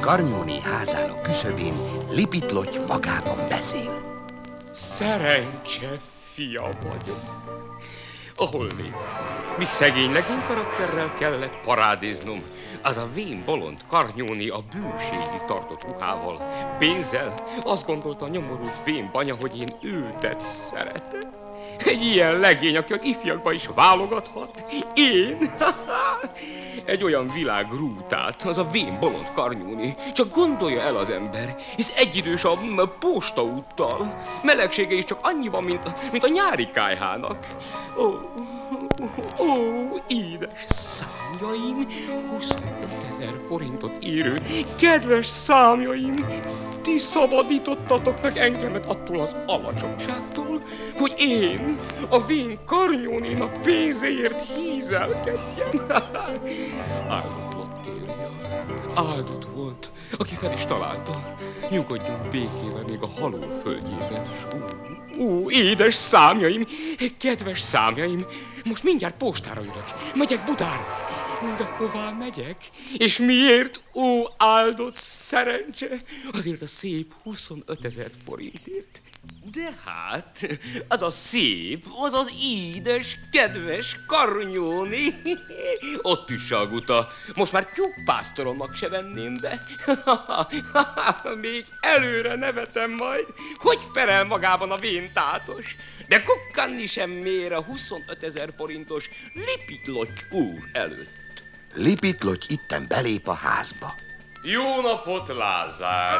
Garnyóné házának küszöbén Lipit-Lotty magában beszél. Szerencse fia vagyok. Ahol míg szegény legény karakterrel kellett parádéznom, az a vén bolond Garnyóné a bőségig tartott ruhával, pénzzel, azt gondolta a nyomorult vén banya, hogy én őtet szeretem. Egy ilyen legény, aki az ifjakba is válogathat. Én? Egy olyan világ rútát, az a vén bolond Garnyóné. Csak gondolja el az ember, hisz egyidős a postaúttal. Melegsége is csak annyi van, mint a nyári kályhának. Ó, édes számjaim, 25 000 forintot érő, kedves számjaim, ti szabadítottatok meg engemet attól az alacsonyságtól, hogy én a vén Garnyónénak pénzéért hízelkedjem. Áldott volt Télia, áldott volt, aki fel is találta. Nyugodjunk békével még a halál földjében is. Édes számjaim, kedves számjaim, most mindjárt postára ülök, megyek Budára. De hová megyek? És miért, ó áldott szerencse? Azért a szép 25 000 forintért. De hát, az a szép, az az édes, kedves Garnyóné. Ott üsse a guta, most már tyúkpásztoromnak se venném be. Még előre nevetem majd, hogy perel magában a véntátos. De kukkanni sem mér a 25 000 forintos Lipit-Lotty úr előtt. Lipit-Lotty itten belép a házba. Jó napot, Lázár!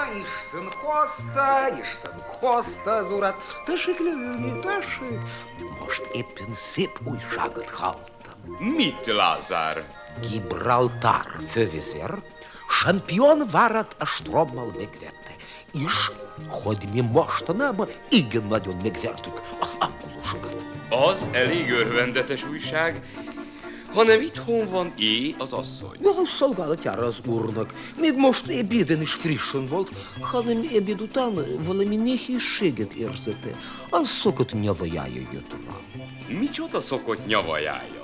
Isten hozta az urat. Tessék leülni, tessék. Most éppen szép újságot hallottam. Mit, Lázár? Gibraltar fővezér Championvárat a strommal megvette. És hogy mi mostanában igen nagyon megvertük az angolosokat. Az elég örvendetes újság, hanem itthon van az asszony. Ja, szolgálatjára az úrnak. Még most ebéden is frissen volt, hanem ebéd után valami nehézséget érzete. A szokott nyavajája jött rá. Micsoda szokott nyavajája?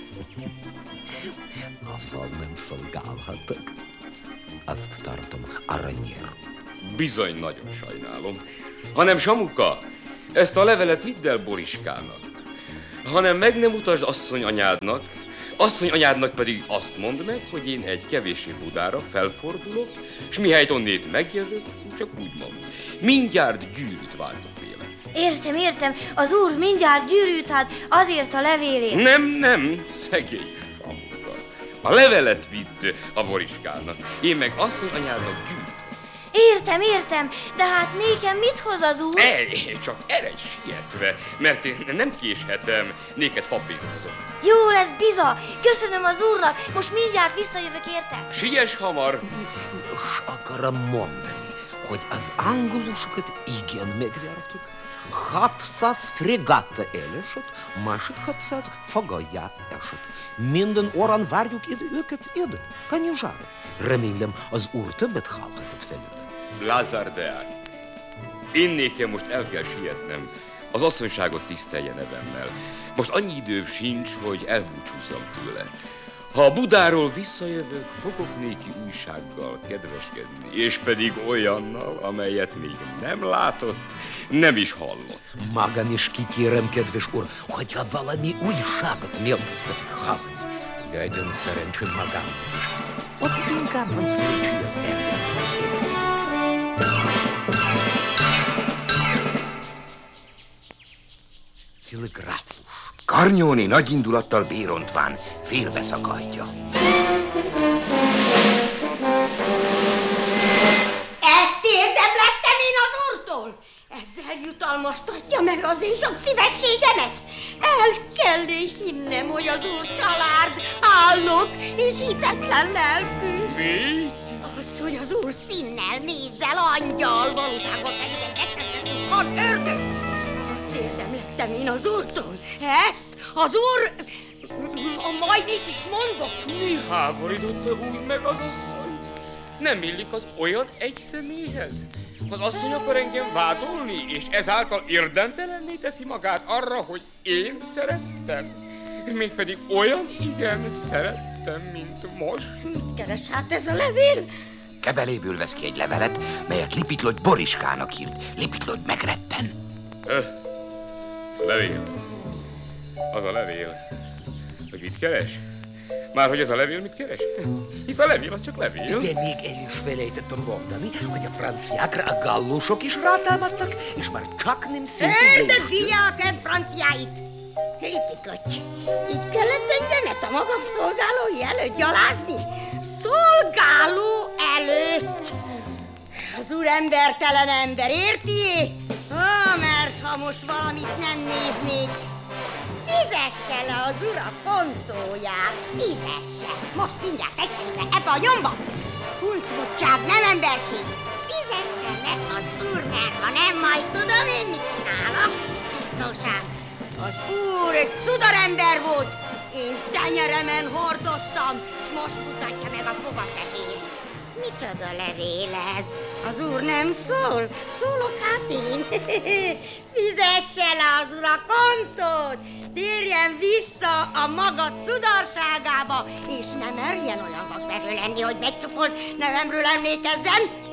Azzal nem szolgálhatok. Azt tartom aranyér. Bizony, nagyon sajnálom. Hanem Samuka, ezt a levelet vidd el Boriskának. Hanem meg nem utasd asszony anyádnak pedig azt mondd meg, hogy én egy kevéssé Budára felfordulok, és mihelyt onnét megjövök, csak úgy mond. Mindjárt gyűrűt váltok vele. Értem, az úr mindjárt gyűrűt hát azért a levélért. Nem, szegény Samuka. A levelet vidd a Boriskának, én meg asszony anyádnak gyűrűt. Értem, de hát nékem mit hoz az úr? Csak eredj sietve, mert én nem késhetem, néked fapénzt hozok. Jó lesz, biza, köszönöm az úrnak, most mindjárt visszajövök érte. Siess hamar! És akarom mondani, hogy az angolosokat igen megvertük. 600 fregatta elesett, másik 600 fagajá esett. Minden órán várjuk őket ide, Kanyuzsára. Remélem, az úr többet hallhatott felőle. Lázár Deák, én nékem most el kell sietnem, az asszonyságot tisztelje nevemmel. Most annyi időm sincs, hogy elbúcsúzzam tőle. Ha a Budáról visszajövök, fogok néki újsággal kedveskedni, és pedig olyannal, amelyet még nem látott, nem is hallott. Magam is kikérem, kedves úr, hogyha valami újságot méltoztatok hallani, legyen szerencsém magámnak is. Ott inkább van szerencsé az embernek az életében. Telegráfus. Garnyóné nagy indulattal bérontván félbeszakadja. Ezt érdemlettem én az úrtól? Ezzel jutalmaztatja meg az én sok szívességemet? El kell hinnem, hogy az úr család állott és hitetlen lelkű. Mi? Az, hogy az úr színnel, mézzel, angyal, valóságot megidegekkeztetünk, van ördög. Azt érdemlettem én az úrtól. Ezt az úr... Majd mit is mondok? Mi háborította úgy meg az asszonyt? Nem illik az olyan egy személyhez? Az asszony akar engem vádolni, és ezáltal érdemtelenné teszi magát arra, hogy én szerettem. Mégpedig olyan igen szerettem, mint most. Mit keres hát ez a levél? Kebeléből vesz ki egy levelet, melyet Lipit-Loty Boriskának írt. Lipit-Loty megretten. Levél. Az a levél. Hogy mit keres? Már hogy ez a levél mit keres? Hisz a levél az csak levél. De még el is felejtettem mondani, hogy a franciákra a gallusok is rátámadtak, és már csak nem szintén Ördögvigye a szent franciáit! Lipit-Loty, így kellett engemet a magam szolgálói előtt gyalázni? Szolgáló előtt! Az úr embertelen ember, érti? Mert ha most valamit nem néznék, fizesse le az ura kontóját, fizesse! Most mindjárt egyszerűen ebbe a nyomba! Huncvutság, nem emberség! Fizesse meg az úr, mert ha nem, majd tudom én mit csinálok! Disznóság! Az úr egy cudorember volt! Én tenyeremen hordoztam, s most mutatja meg a fogatehér. Micsoda levél ez? Az úr nem szól? Szólok hát én. Fizesse le az ura kontót! Térjen vissza a maga cudorságába, és ne merjen olyan vakmerő lenni, hogy megcsukolt nevemről emlékezzen.